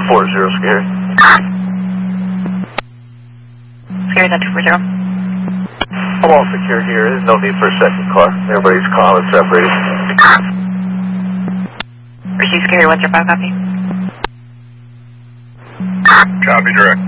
240, Scary. Scary, that 240. I'm all secure here. There's no need for a second car. Everybody's calm and separated. Receive Scary, what's your 5 copy? Copy direct.